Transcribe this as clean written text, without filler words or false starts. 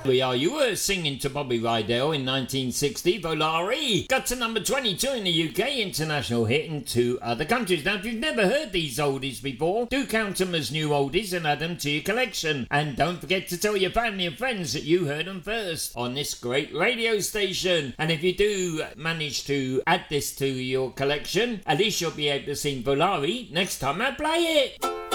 we are. You were singing to Bobby Rydell in 1960. Volare got to number 22 in the UK, international hit in 2 other countries. Now, if you've never heard these oldies before, do count them as new oldies and add them to your collection. And don't forget to tell your family and friends that you heard them first on this great radio station. And if you do manage to add this to your collection, at least you'll be able to sing Volare next time I play it.